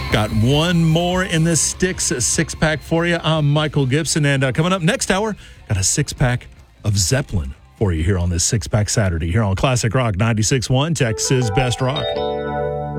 Got one more in this Styx six-pack for you. I'm Michael Gibson, and coming up next hour, got a six-pack of Zeppelin for you here on this Six-Pack Saturday here on Classic Rock 96.1, Texas Best Rock.